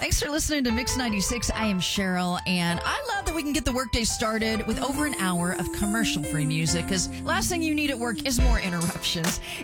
Thanks for listening to Mix 96. I am Cheryl, and I love that we can get the workday started with over an hour of commercial-free music, because last thing you need at work is more interruptions.